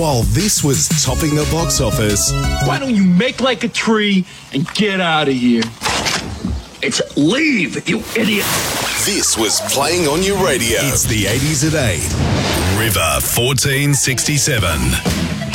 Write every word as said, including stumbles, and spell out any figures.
while this was topping the box office. Why don't you make like a tree and get out of here? It's leave, you idiot. This was playing on your radio. It's the eighties at eight. River fourteen sixty-seven.